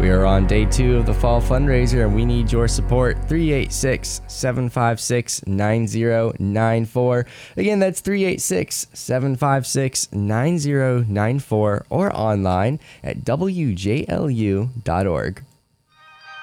We are on day 2 of the fall fundraiser and we need your support. 386-756-9094. Again, that's 386-756-9094 or online at wjlu.org.